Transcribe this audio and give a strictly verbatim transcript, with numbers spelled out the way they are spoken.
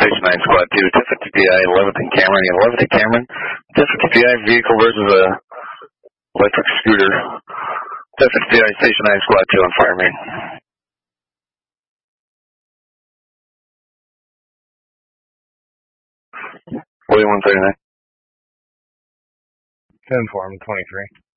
Station nine Squad two, ten fifty P I, eleventh and Cameron, eleventh and Cameron, ten fifty P I vehicle versus a electric scooter, ten fifty P I, Station nine Squad two on fire main. forty-one thirty-nine. ten four, I'm twenty-three.